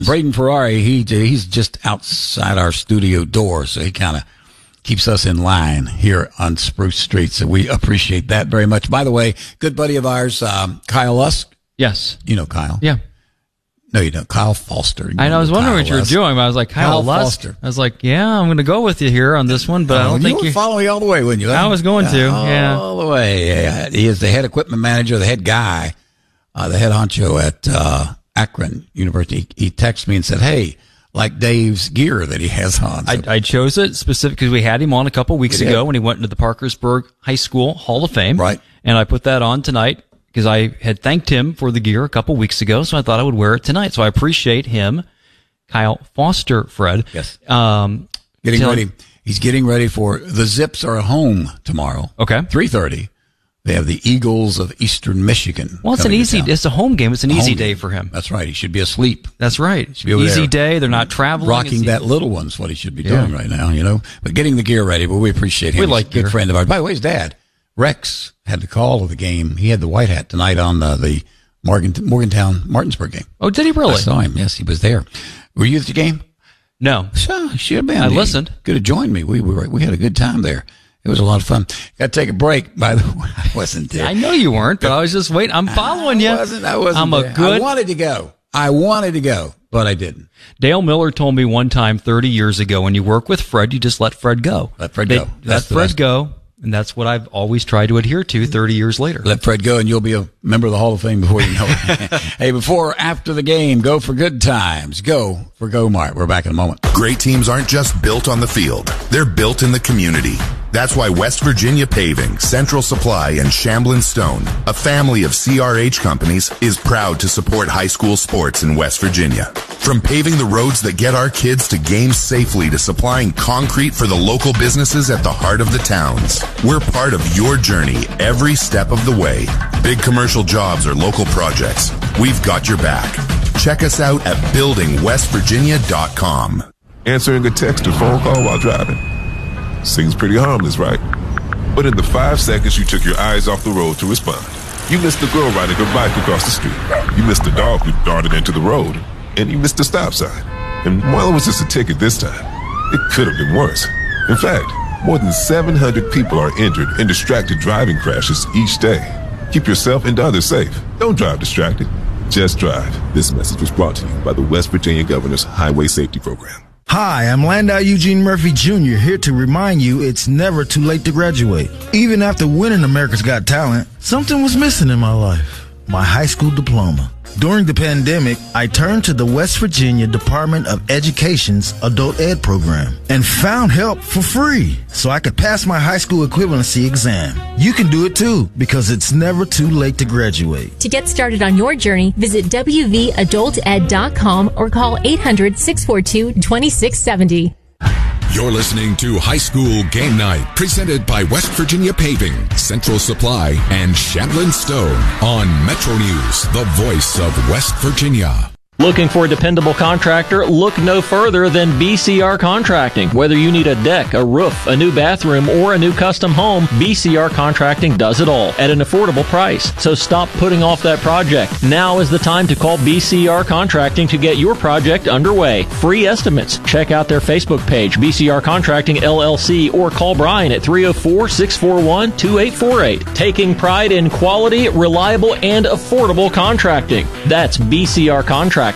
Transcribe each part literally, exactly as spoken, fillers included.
Braden Ferrari, he he's just outside our studio door, so he kind of keeps us in line here on Spruce Street. So we appreciate that very much. By the way, good buddy of ours, um, Kyle Lusk. Yes. You know Kyle. Yeah. No, you don't. Kyle Foster. You I know. I was wondering Kyle what you were Lusk. doing, but I was like, Kyle, Kyle Lusk. Foster. I was like, yeah, I'm going to go with you here on this one, but I Oh, don't you think would you follow me all the way, wouldn't you? I was going to, all yeah. All the way. Yeah. He is the head equipment manager, the head guy, uh, the head honcho at uh, Akron University. He, he texted me and said, hey, like Dave's gear that he has on. So, I, I chose it specific because we had him on a couple weeks You ago did. when he went into the Parkersburg High School Hall of Fame. Right. And I put that on tonight because I had thanked him for the gear a couple weeks ago, so I thought I would wear it tonight. So I appreciate him, Kyle Foster, Fred. Yes. Um, getting tell- ready. He's getting ready for the Zips are home tomorrow. Okay. three thirty. They have the Eagles of Eastern Michigan. Well, it's an coming to easy, town. it's a home game. It's an Home easy game. day for him. That's right. He should be asleep. That's right. Should be over Easy there day. They're not traveling. Rocking It's- that little one's what he should be Yeah. doing right now, you know. But getting the gear ready, but we appreciate him. We He's like a good gear. friend of ours. By the way, his dad, Rex, had the call of the game. He had the white hat tonight on the, the Morgan, Morgantown Martinsburg game. Oh, did he really? I saw him. Yes, he was there. Were you at the game? No. So, he should have been. I He listened. Could have joined me. We were, we had a good time there. It was a lot of fun. Got to take a break, by the way. I wasn't there. I know you weren't, but I was just waiting. I'm following you. I wasn't, I wasn't I'm there. a good. I wanted to go. I wanted to go, but I didn't. Dale Miller told me one time thirty years ago, when you work with Fred, you just let Fred go. Let Fred They- go. Let That's the Fred best. go. And that's what I've always tried to adhere to thirty years later. Let Fred go, and you'll be a member of the Hall of Fame before you know it. Hey, before or after the game, go for good times. Go for Go Mart. We're back in a moment. Great teams aren't just built on the field. They're built in the community. That's why West Virginia Paving, Central Supply, and Shamblin Stone, a family of C R H companies, is proud to support high school sports in West Virginia. From paving the roads that get our kids to games safely to supplying concrete for the local businesses at the heart of the towns, we're part of your journey every step of the way. Big commercial jobs or local projects, we've got your back. Check us out at building west virginia dot com. Answering a text or phone call while driving. Seems pretty harmless, right? But in the five seconds you took your eyes off the road to respond, you missed the girl riding her bike across the street. You missed the dog who darted into the road. And you missed the stop sign. And while it was just a ticket this time, it could have been worse. In fact, more than seven hundred people are injured in distracted driving crashes each day. Keep yourself and others safe. Don't drive distracted. Just drive. This message was brought to you by the West Virginia Governor's Highway Safety Program. Hi, I'm Landau Eugene Murphy Junior here to remind you it's never too late to graduate. Even after winning America's Got Talent, something was missing in my life. My high school diploma. During the pandemic, I turned to the West Virginia Department of Education's Adult Ed program and found help for free so I could pass my high school equivalency exam. You can do it too because it's never too late to graduate. To get started on your journey, visit w v adult ed dot com or call eight hundred, six four two, two six seven zero. You're listening to High School Game Night, presented by West Virginia Paving, Central Supply, and Shamblin Stone on Metro News, the voice of West Virginia. Looking for a dependable contractor? Look no further than B C R Contracting. Whether you need a deck, a roof, a new bathroom, or a new custom home, B C R Contracting does it all at an affordable price. So stop putting off that project. Now is the time to call B C R Contracting to get your project underway. Free estimates. Check out their Facebook page, B C R Contracting L L C, or call Brian at three oh four, six four one, two eight four eight. Taking pride in quality, reliable, and affordable contracting. That's B C R Contracting.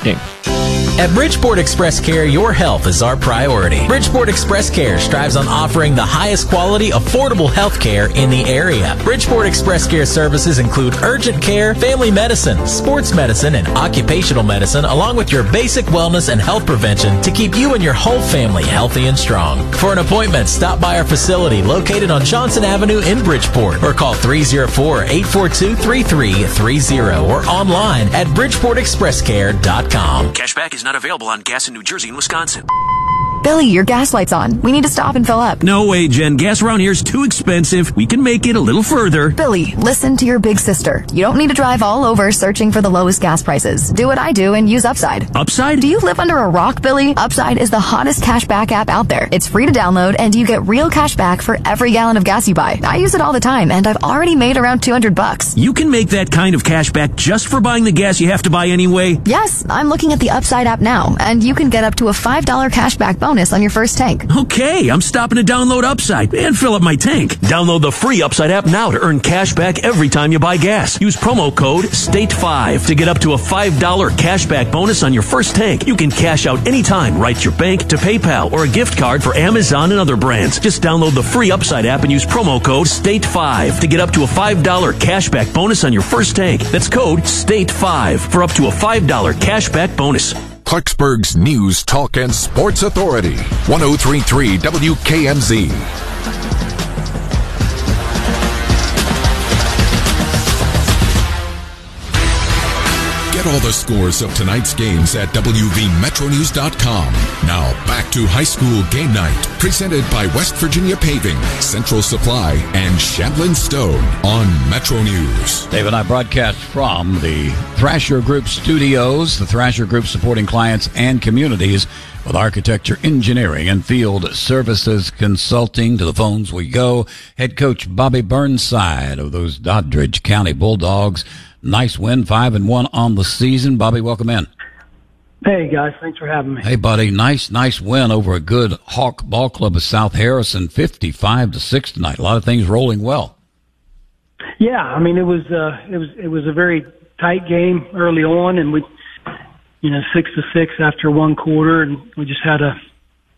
At Bridgeport Express Care, your health is our priority. Bridgeport Express Care strives on offering the highest quality, affordable health care in the area. Bridgeport Express Care services include urgent care, family medicine, sports medicine, and occupational medicine, along with your basic wellness and health prevention to keep you and your whole family healthy and strong. For an appointment, stop by our facility located on Johnson Avenue in Bridgeport or call three oh four, eight four two, three three three oh or online at bridgeport express care dot com. Cashback is not available on gas in New Jersey and Wisconsin. Billy, your gas light's on. We need to stop and fill up. No way, Jen. Gas around here is too expensive. We can make it a little further. Billy, listen to your big sister. You don't need to drive all over searching for the lowest gas prices. Do what I do and use Upside. Upside? Do you live under a rock, Billy? Upside is the hottest cashback app out there. It's free to download, and you get real cash back for every gallon of gas you buy. I use it all the time, and I've already made around two hundred bucks. You can make that kind of cash back just for buying the gas you have to buy anyway? Yes, I'm looking at the Upside app now, and you can get up to a five dollars cashback bonus on your first tank. Okay, I'm stopping to download Upside and fill up my tank. Download the free Upside app now to earn cash back every time you buy gas. Use promo code state five to get up to a five dollars cashback bonus on your first tank. You can cash out anytime, right to your bank, to PayPal, or a gift card for Amazon and other brands. Just download the free Upside app and use promo code state five to get up to a five dollars cashback bonus on your first tank. That's code state five for up to a five dollars cashback bonus. Clarksburg's News, Talk, and Sports Authority. one oh three point three W K M Z. Get all the scores of tonight's games at W V Metro News dot com. Now back to High School Game Night, presented by West Virginia Paving, Central Supply, and Shamblin Stone on Metro News. Dave and I broadcast from the Thrasher Group studios, the Thrasher Group supporting clients and communities with architecture, engineering, and field services consulting. To the phones we go. Head coach Bobby Burnside of those Doddridge County Bulldogs. Nice win, five and one on the season. Bobby, welcome in. Hey guys, thanks for having me. Hey buddy, nice, nice win over a good Hawk ball club of South Harrison, fifty-five to six tonight. A lot of things rolling well. Yeah, I mean it was uh, it was it was a very tight game early on, and we, you know, six to six after one quarter, and we just had a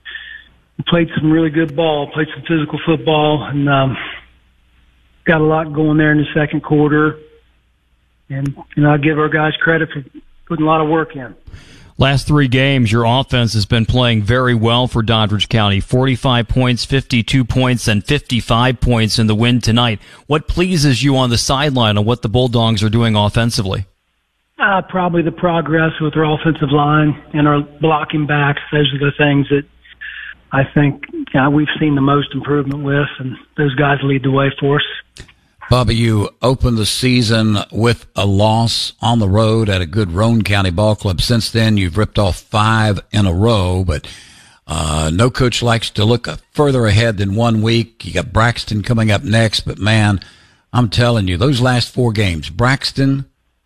we played some really good ball, played some physical football, and um, got a lot going there in the second quarter. And, you know, I give our guys credit for putting a lot of work in. Last three games, your offense has been playing very well for Doddridge County. forty-five points, fifty-two points, and fifty-five points in the win tonight. What pleases you on the sideline on what the Bulldogs are doing offensively? Uh, probably the progress with our offensive line and our blocking backs. Those are the things that I think you know, we've seen the most improvement with, and those guys lead the way for us. Bobby, you opened the season with a loss on the road at a good Roane County ball club. Since then, you've ripped off five in a row, but uh, no coach likes to look further ahead than one week. You got Braxton coming up next, but man, I'm telling you, those last four games, Braxton,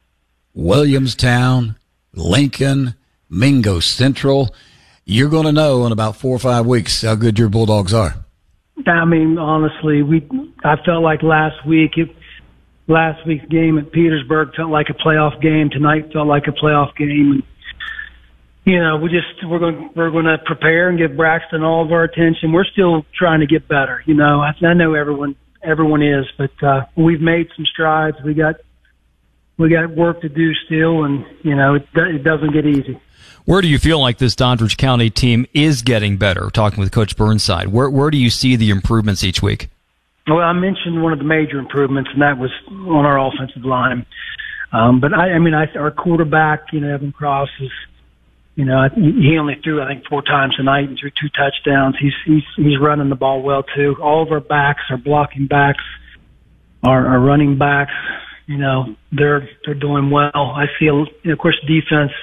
Williamstown, Lincoln, Mingo Central, you're going to know in about four or five weeks how good your Bulldogs are. I mean, honestly, we I felt like last week, it, last week's game at Petersburg felt like a playoff game. Tonight felt like a playoff game. And, you know, we just we're going we're going to prepare and give Braxton all of our attention. We're still trying to get better. You know, I, I know everyone everyone is, but uh, we've made some strides. We got we got work to do still, and you know, it, it doesn't get easy. Where do you feel like this Doddridge County team is getting better? Talking with Coach Burnside, where where do you see the improvements each week? Well, I mentioned one of the major improvements, and that was on our offensive line. Um, but I, I mean, I, our quarterback, you know, Evan Cross is, you know, he only threw I think four times tonight and threw two touchdowns. He's he's he's running the ball well too. All of our backs, our blocking backs, our, our running backs, you know, they're they're doing well. I feel, you know, of course, defense.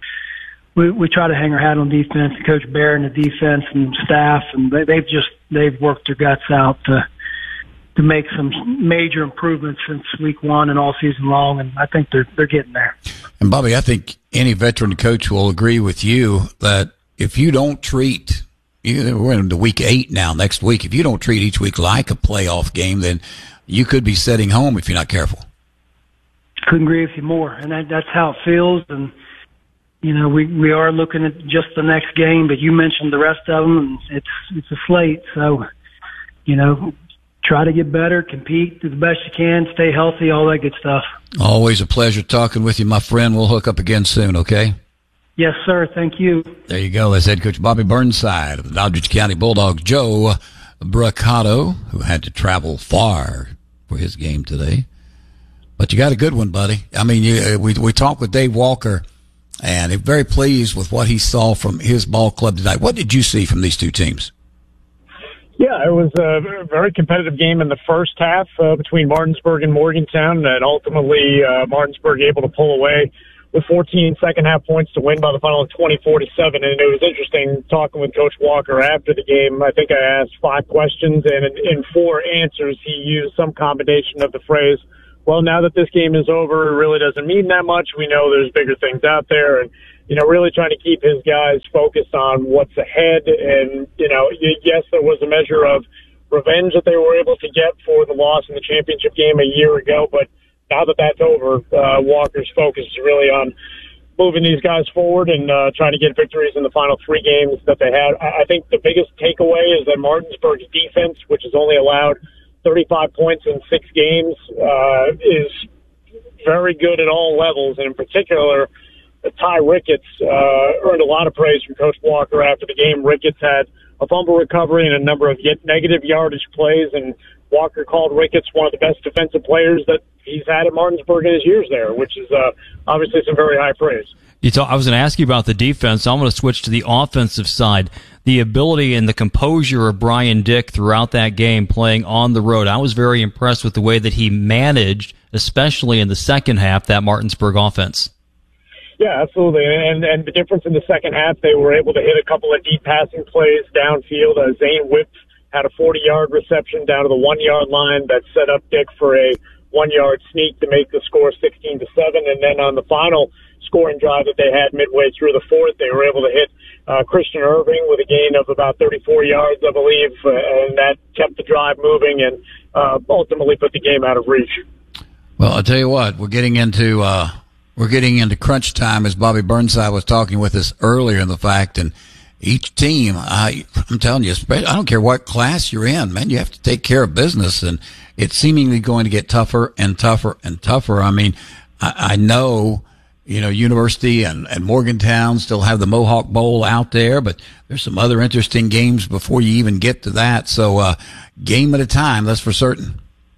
We, we try to hang our hat on defense, Coach Bear and the defense and staff, and they, they've just, they've worked their guts out to, to make some major improvements since week one and all season long, and I think they're, they're getting there. And Bobby, I think any veteran coach will agree with you that if you don't treat, we're into week eight now, next week, if you don't treat each week like a playoff game, then you could be sitting home if you're not careful. Couldn't agree with you more, and that, that's how it feels, and you know, we, we are looking at just the next game, but you mentioned the rest of them, and it's it's a slate. So, you know, try to get better, compete, do the best you can, stay healthy, all that good stuff. Always a pleasure talking with you, my friend. We'll hook up again soon, okay? Yes, sir. Thank you. There you go. That's head coach Bobby Burnside of the Doddridge County Bulldogs. Joe Braccato, who had to travel far for his game today. But you got a good one, buddy. I mean, you, we we talked with Dave Walker and very pleased with what he saw from his ball club tonight. What did you see from these two teams? Yeah, it was a very competitive game in the first half uh, between Martinsburg and Morgantown, and ultimately uh, Martinsburg able to pull away with fourteen second-half points to win by the final of twenty-four to seven. And it was interesting talking with Coach Walker after the game. I think I asked five questions, and in, in four answers he used some combination of the phrase, well, now that this game is over, it really doesn't mean that much. We know there's bigger things out there. And, you know, really trying to keep his guys focused on what's ahead. And, you know, yes, there was a measure of revenge that they were able to get for the loss in the championship game a year ago. But now that that's over, uh, Walker's focus is really on moving these guys forward and uh, trying to get victories in the final three games that they had. I think the biggest takeaway is that Martinsburg's defense, which has only allowed thirty-five points in six games, uh, is very good at all levels. And in particular, Ty Ricketts uh, earned a lot of praise from Coach Walker after the game. Ricketts had a fumble recovery and a number of negative yardage plays, and Walker called Ricketts one of the best defensive players that he's had at Martinsburg in his years there, which is uh, obviously some very high praise. You talk, I was going to ask you about the defense. I'm going to switch to the offensive side. The ability and the composure of Brian Dick throughout that game playing on the road. I was very impressed with the way that he managed, especially in the second half, that Martinsburg offense. Yeah, absolutely. And and the difference in the second half, they were able to hit a couple of deep passing plays downfield. Uh, Zane Whip had a forty-yard reception down to the one-yard line that set up Dick for a one-yard sneak to make the score sixteen to seven. And then on the final scoring drive that they had midway through the fourth, they were able to hit uh, Christian Irving with a gain of about thirty-four yards, I believe, uh, and that kept the drive moving and uh, ultimately put the game out of reach. Well, I'll tell you what, we're getting into uh, we're getting into crunch time, as Bobby Burnside was talking with us earlier in the fact, and each team, I, I'm telling you, I don't care what class you're in, man, you have to take care of business, and it's seemingly going to get tougher and tougher and tougher. I mean, I, I know, you know, University and, and Morgantown still have the Mohawk Bowl out there, but there's some other interesting games before you even get to that. So, uh, game at a time, that's for certain.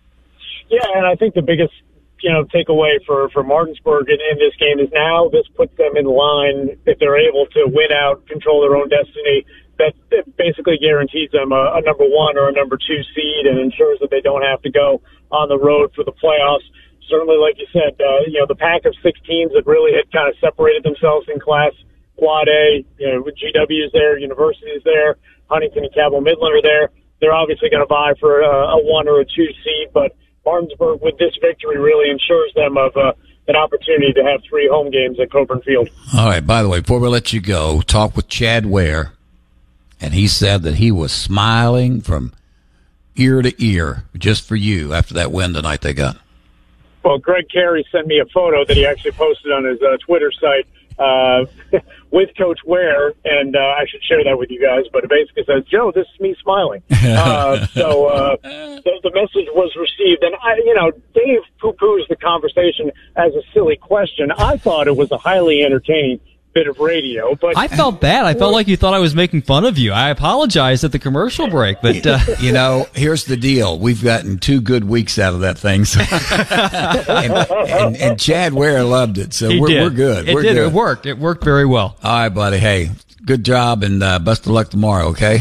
Yeah, and I think the biggest, you know, takeaway for, for Martinsburg in, in this game is now this puts them in line, if they're able to win out, control their own destiny, that, that basically guarantees them a, a number one or a number two seed and ensures that they don't have to go on the road for the playoffs. Certainly, like you said, uh, you know, the pack of six teams that really had kind of separated themselves in class, Quad A, you know, G W's there, University's there, Huntington and Cabell Midland are there. They're obviously going to vie for a, a one or a two seed, but Martinsburg, with this victory, really ensures them of uh, an opportunity to have three home games at Coburn Field. All right, by the way, before we let you go, talk with Chad Ware, and he said that he was smiling from ear to ear just for you after that win tonight they got. Well, Greg Carey sent me a photo that he actually posted on his uh, Twitter site uh, with Coach Ware, and uh, I should share that with you guys, but it basically says, Joe, this is me smiling. uh, so uh, the, the message was received, and, I, you know, Dave poo-poos the conversation as a silly question. I thought it was a highly entertaining bit of radio, but I felt bad. I felt like you thought I was making fun of you. I apologized at the commercial break, but uh, you know, here's the deal: we've gotten two good weeks out of that thing, so. and, and, and Chad Ware loved it, so we're, we're good. It we're did. Good. It worked. It worked very well. All right, buddy. Hey, good job, and uh, best of luck tomorrow. Okay.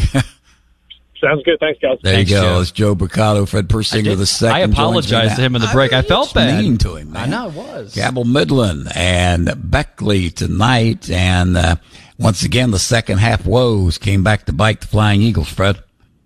Sounds good. Thanks, guys. There Thanks, you go. Joe. It's Joe Bricado, Fred Persinger the second. I apologized to him in the break. I, I felt bad. Mean to him, man. I know it was. Cabell Midland and Beckley tonight, and uh, once again the second half woes came back to bite the Flying Eagles. Fred.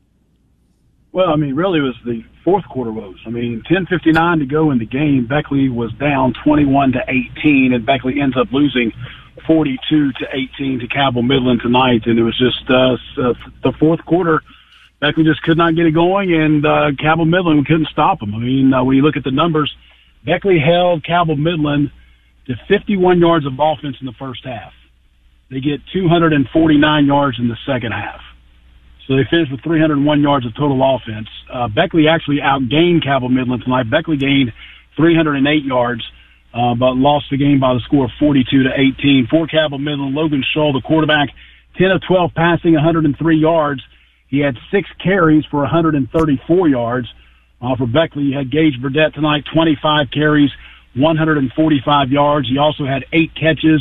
Well, I mean, really, it was the fourth quarter woes. I mean, ten fifty-nine to go in the game. Beckley was down twenty-one to eighteen, and Beckley ends up losing forty-two to eighteen to Cabell Midland tonight. And it was just uh, the fourth quarter. Beckley just could not get it going, and uh, Cabell Midland couldn't stop them. I mean, uh, when you look at the numbers, Beckley held Cabell Midland to fifty-one yards of offense in the first half. They get two hundred forty-nine yards in the second half. So they finished with three hundred one yards of total offense. Uh, Beckley actually outgained Cabell Midland tonight. Beckley gained three hundred eight yards, uh, but lost the game by the score of forty-two to eighteen. For Cabell Midland, Logan Shull, the quarterback, ten of twelve passing, one hundred three yards. He had six carries for one hundred thirty-four yards. Uh, for Beckley, you had Gage Burdett tonight, twenty-five carries, one hundred forty-five yards. He also had eight catches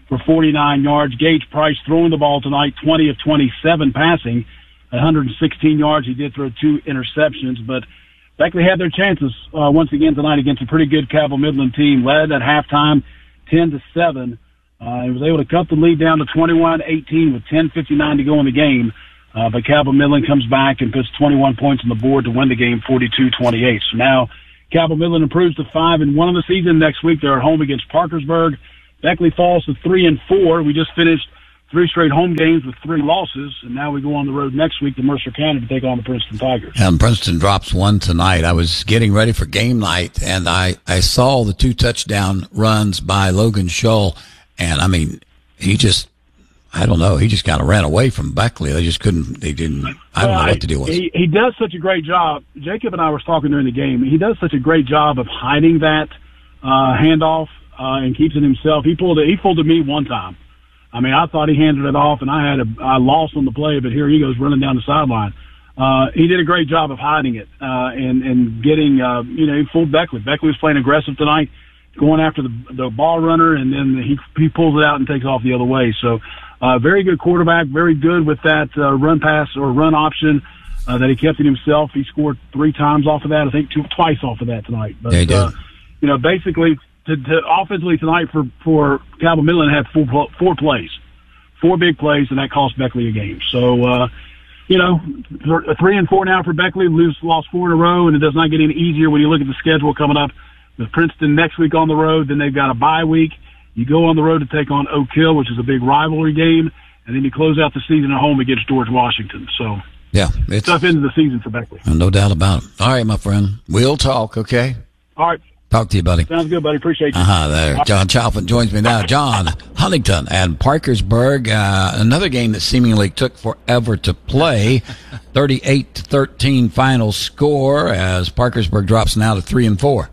for forty-nine yards. Gage Price throwing the ball tonight, twenty of twenty-seven passing, one hundred sixteen yards. He did throw two interceptions, but Beckley had their chances uh, once again tonight against a pretty good Cabell Midland team. Led at halftime, ten to seven. Uh, he was able to cut the lead down to twenty-one eighteen with ten fifty-nine to go in the game. Uh, but Cabell Midland comes back and puts twenty-one points on the board to win the game, forty-two twenty-eight. So now Cabell Midland improves to five and one of the season. Next week they're at home against Parkersburg. Beckley falls to three and four. We just finished three straight home games with three losses, and now we go on the road next week to Mercer County to take on the Princeton Tigers. And Princeton drops one tonight. I was getting ready for game night, and I, I saw the two touchdown runs by Logan Shull, and, I mean, he just, I don't know, he just kind of ran away from Beckley. They just couldn't, they didn't, I don't know what the deal was. He, he does such a great job. Jacob and I were talking during the game. He does such a great job of hiding that uh, handoff uh, and keeps it himself. He pulled it, he pulled it me one time. I mean, I thought he handed it off, and I had a I lost on the play, but here he goes running down the sideline. Uh, he did a great job of hiding it uh, and and getting uh, you know he fooled Beckley. Beckley was playing aggressive tonight, going after the the ball runner, and then he he pulls it out and takes off the other way. So, uh, very good quarterback, very good with that uh, run pass or run option uh, that he kept it himself. He scored three times off of that, I think two twice off of that tonight. But yeah, he did. Uh, you know, basically. To, to offensively tonight for for Cabell Midland had four four plays, four big plays, and that cost Beckley a game. So, uh, you know, three and four now for Beckley. Lose lost four in a row, and it does not get any easier when you look at the schedule coming up with Princeton next week on the road. Then they've got a bye week. You go on the road to take on Oak Hill, which is a big rivalry game, and then you close out the season at home against George Washington. So, yeah, it's tough end of the season for Beckley. No doubt about it. All right, my friend, we'll talk. Okay. All right. Talk to you, buddy. Sounds good, buddy. Appreciate you. Uh-huh, there. John Chalfant joins me now. John, Huntington and Parkersburg, uh, another game that seemingly took forever to play. thirty-eight to thirteen final score as Parkersburg drops now to three and four.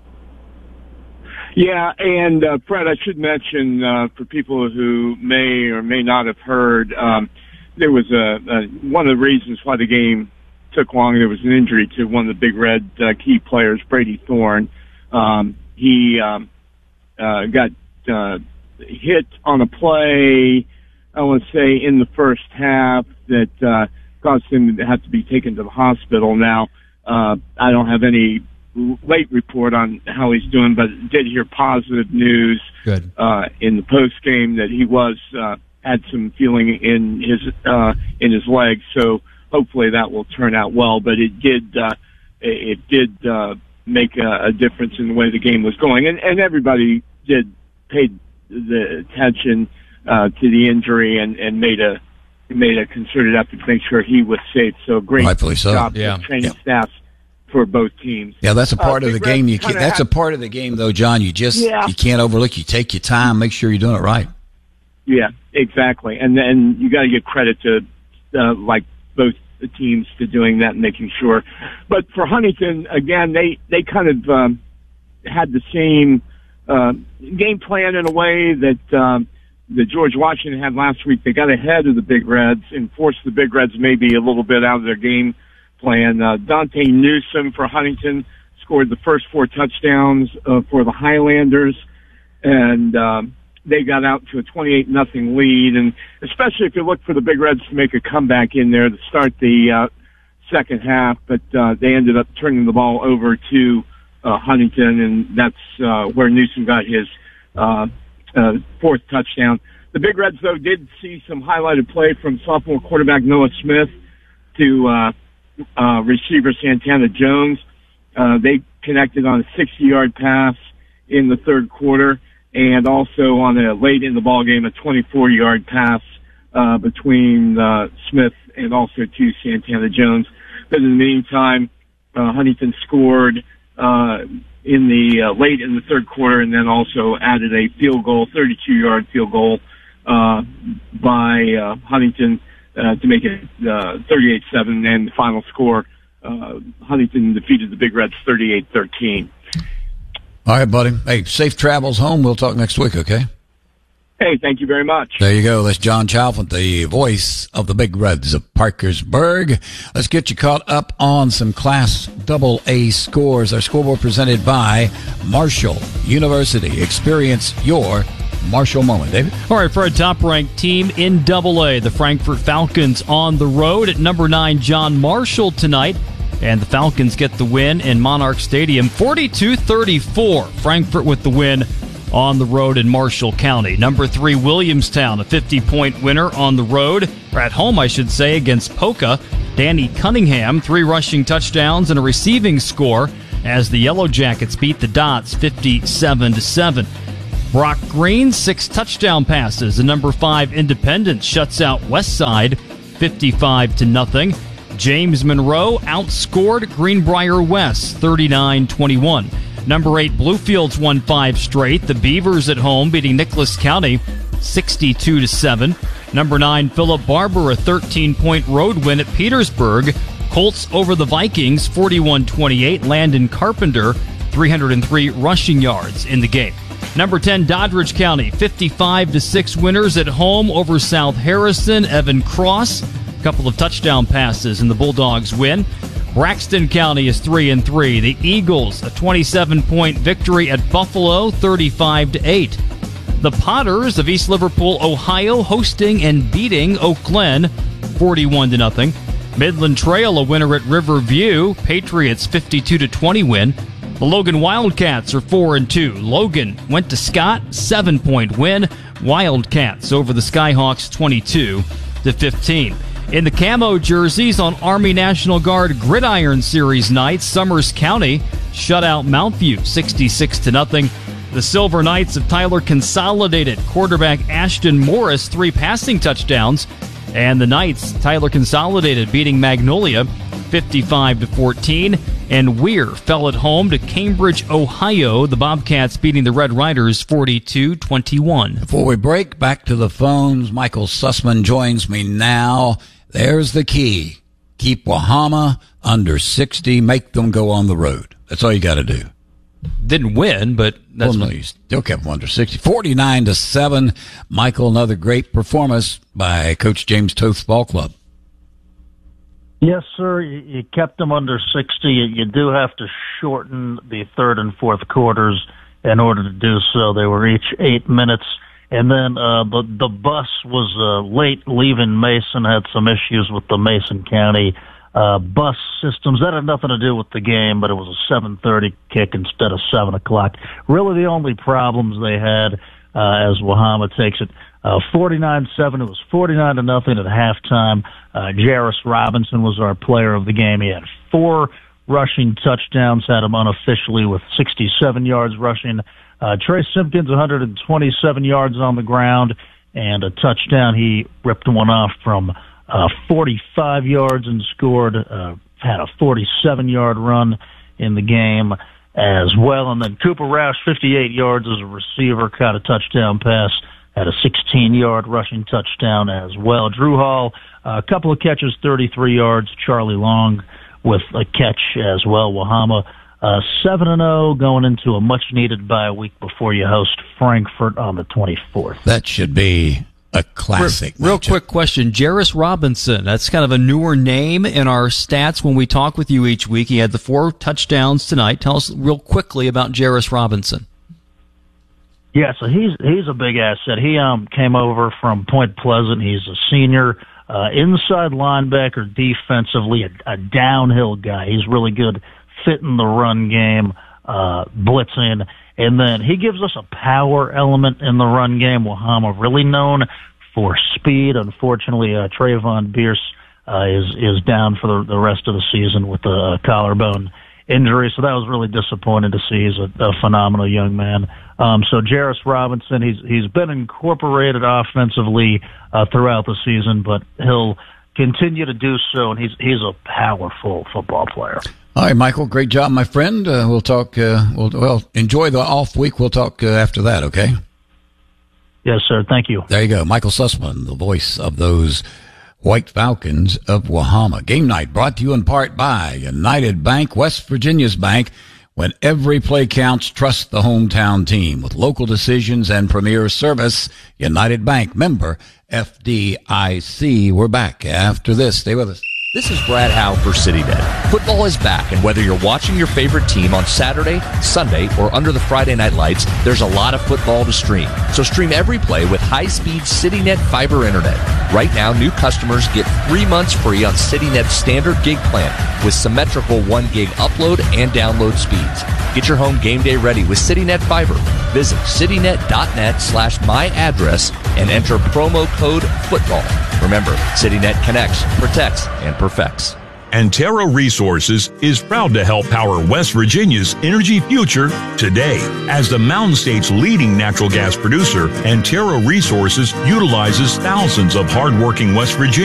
Yeah, and uh, Fred, I should mention uh, for people who may or may not have heard, um, there was a, a one of the reasons why the game took long. There was an injury to one of the Big Red uh, key players, Brady Thorne. Um, he, um, uh, got, uh, hit on a play, I want to say in the first half that, uh, caused him to have to be taken to the hospital. Now, uh, I don't have any late report on how he's doing, but did hear positive news, Good. uh, in the post game that he was, uh, had some feeling in his, uh, in his legs. So hopefully that will turn out well, but it did, uh, it did, uh, make a, a difference in the way the game was going. And, and everybody did pay the attention uh, to the injury and, and made a made a concerted effort to make sure he was safe. So great Rightfully so. job Yeah. to training Yeah. staff for both teams. Yeah, that's a part uh, of the Big Red game. You can't, kinda that's a have- part of the game, though, John. You just Yeah. you can't overlook. You take your time, make sure you're doing it right. Yeah, exactly. And then you got to give credit to uh, like both the teams to doing that and making sure. But for Huntington, again, they, they kind of, um, had the same, uh, game plan in a way that, um, that George Washington had last week. They got ahead of the Big Reds and forced the Big Reds maybe a little bit out of their game plan. Uh, Dante Newsom for Huntington scored the first four touchdowns, uh, for the Highlanders. And, um, they got out to a twenty-eight nothing lead, and especially if you look for the Big Reds to make a comeback in there to start the uh, second half, but uh, they ended up turning the ball over to uh, Huntington, and that's uh, where Newsom got his uh, uh, fourth touchdown. The Big Reds, though, did see some highlighted play from sophomore quarterback Noah Smith to uh, uh, receiver Santana Jones. Uh, they connected on a sixty-yard pass in the third quarter, and also on a late in the ball game, a twenty-four-yard pass uh, between uh, Smith and also to Santana Jones. But in the meantime, uh, Huntington scored uh, in the uh, late in the third quarter, and then also added a field goal, thirty-two-yard field goal uh, by uh, Huntington uh, to make it uh, thirty-eight seven, and the final score, uh, Huntington defeated the Big Reds thirty-eight thirteen. All right, buddy. Hey, safe travels home. We'll talk next week, okay? Hey, thank you very much. There you go. That's John Chalfant, the voice of the Big Reds of Parkersburg. Let's get you caught up on some Class double A scores. Our scoreboard presented by Marshall University. Experience your Marshall moment. David? All right, for a top-ranked team in Double A, the Frankfort Falcons on the road at number nine, John Marshall tonight. And the Falcons get the win in Monarch Stadium, forty-two thirty-four. Frankfort with the win on the road in Marshall County. Number three, Williamstown, a fifty-point winner on the road, or at home, I should say, against Poca. Danny Cunningham, three rushing touchdowns and a receiving score as the Yellow Jackets beat the Dots fifty-seven to seven. Brock Green, six touchdown passes. The number five, Independence, shuts out Westside fifty-five to nothing. James Monroe outscored Greenbrier West thirty-nine twenty-one. Number eight, Bluefields won five straight. The Beavers at home beating Nicholas County sixty-two to seven. Number nine, Philip Barber, a thirteen-point road win at Petersburg. Colts over the Vikings forty-one twenty-eight. Landon Carpenter, three hundred three rushing yards in the game. Number ten, Doddridge County, fifty-five to six winners at home over South Harrison. Evan Cross, a couple of touchdown passes, and the Bulldogs win. Braxton County is three and three. The Eagles, a twenty-seven-point victory at Buffalo, thirty-five to eight. The Potters of East Liverpool, Ohio, hosting and beating Oak Glen, forty-one to nothing. Midland Trail, a winner at Riverview. Patriots, fifty-two to twenty win. The Logan Wildcats are four and two. Logan went to Scott, seven-point win. Wildcats over the Skyhawks, twenty-two to fifteen. In the camo jerseys on Army National Guard Gridiron Series night, Summers County shut out Mountview, sixty-six to nothing. The Silver Knights of Tyler Consolidated quarterback Ashton Morris, three passing touchdowns. And the Knights, Tyler Consolidated, beating Magnolia fifty-five to fourteen. And Weir fell at home to Cambridge, Ohio. The Bobcats beating the Red Riders forty-two twenty-one. Before we break, back to the phones. Michael Sussman joins me now. There's the key. Keep Wahama under sixty. Make them go on the road. That's all you got to do. Didn't win, but that's well, no, you still kept them under sixty. forty-nine to seven. Michael, another great performance by Coach James Toth's ball club. Yes, sir. You, you kept them under sixty. You, you do have to shorten the third and fourth quarters in order to do so. They were each eight minutes. And then uh, the, the bus was uh, late leaving Mason, had some issues with the Mason County uh, bus systems. That had nothing to do with the game, but it was a seven thirty kick instead of seven o'clock. Really the only problems they had uh, as Wahama takes it uh, forty-nine seven. It was forty-nine to nothing at halftime. Uh, Jarris Robinson was our player of the game. He had four rushing touchdowns, had him unofficially with sixty-seven yards rushing. Uh, Trey Simpkins, one hundred twenty-seven yards on the ground and a touchdown. He ripped one off from uh, forty-five yards and scored, uh, had a forty-seven yard run in the game as well. And then Cooper Roush, fifty-eight yards as a receiver, caught a touchdown pass, had a sixteen yard rushing touchdown as well. Drew Hall, a couple of catches, thirty-three yards. Charlie Long with a catch as well. Wahama, uh, seven and oh going into a much needed bye week before you host Frankfort on the twenty-fourth. That should be a classic. Real, real quick question. Jarris Robinson, that's kind of a newer name in our stats when we talk with you each week. He had the four touchdowns tonight. Tell us real quickly about Jarris Robinson. Yeah, so he's he's a big asset. He um came over from Point Pleasant. He's a senior uh, inside linebacker defensively, a, a downhill guy. He's really good fitting the run game, uh, blitzing, and then he gives us a power element in the run game. Wahama really known for speed. Unfortunately, uh, Trayvon Bierce uh, is is down for the, the rest of the season with a collarbone injury, so that was really disappointing to see. He's a, a phenomenal young man. Um, so Jarris Robinson, he's he's been incorporated offensively uh, throughout the season, but he'll continue to do so, and he's he's a powerful football player. All right, Michael, great job, my friend. Uh, we'll talk. Uh, we'll well enjoy the off week. We'll talk uh, after that. Okay. Yes, sir. Thank you. There you go, Michael Sussman, the voice of those White Falcons of Wahama. Game night brought to you in part by United Bank, West Virginia's bank. When every play counts, trust the hometown team. With local decisions and premier service, United Bank, member F D I C. We're back after this. Stay with us. This is Brad Howe for CityNet. Football is back, and whether you're watching your favorite team on Saturday, Sunday, or under the Friday night lights, there's a lot of football to stream. So stream every play with high-speed CityNet fiber internet. Right now, new customers get three months free on CityNet's standard gig plan with symmetrical one gig upload and download speeds. Get your home game day ready with CityNet Fiber. Visit citynet.net slash my address and enter promo code football. Remember, CityNet connects, protects, and perfects. Antero Resources is proud to help power West Virginia's energy future today. As the Mountain State's leading natural gas producer, Antero Resources utilizes thousands of hardworking West Virginians